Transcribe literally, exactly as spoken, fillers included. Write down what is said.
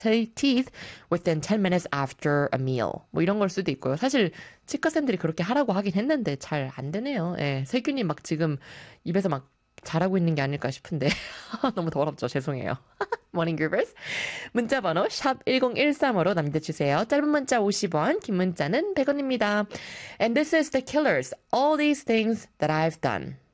teeth within ten minutes after a meal. 뭐 이런 걸 수도 있고요. 사실 치과쌤들이 그렇게 하라고 하긴 했는데 잘 안 되네요. 예, 세균이 막 지금 입에서 막 자라고 있는 게 아닐까 싶은데 너무 더럽죠. 죄송해요. Morning Groovers. 문자번호 샵 일공일삼으로 남겨주세요. 짧은 문자 오십 원, 긴 문자는 백 원입니다. And this is The Killers. All these things that I've done.